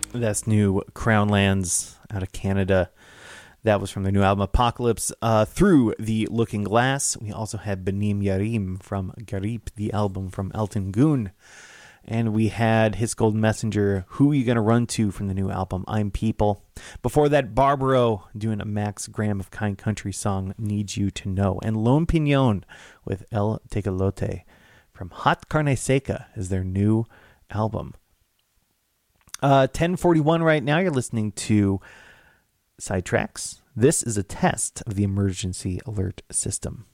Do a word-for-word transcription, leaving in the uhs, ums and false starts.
That's new Crown Lands out of Canada. That was from their new album Apocalypse. Uh, through the Looking Glass, we also had Benim Yarim from Garip, the album from Elton Goon. And we had His Golden Messenger, Who Are You Gonna Run To, from the new album I'm People. Before that, Barbaro doing a Max Graham of Kind Country song, Need You to Know. And Lone Pinon with El Tecolote from Hot Carne Seca is their new album. Uh, ten forty-one right now. You're listening to Sidetracks. This is a test of the emergency alert system.